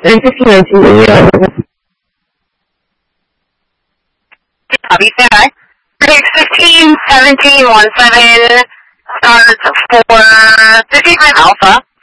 Copy, stand by. 15, 17, 17, starts for 55 Alpha.